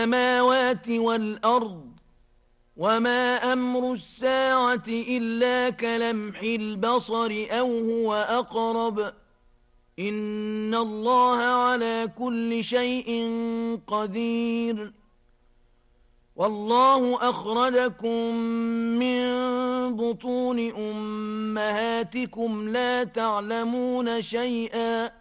السماوات والأرض وما أمر الساعة إلا كلمح البصر أو هو أقرب إن الله على كل شيء قدير والله أخرجكم من بطون أمهاتكم لا تعلمون شيئا